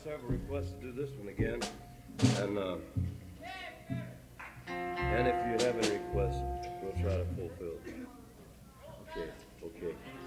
several requests to do this one again, and if you have any requests, we'll try to fulfill them. Okay, okay.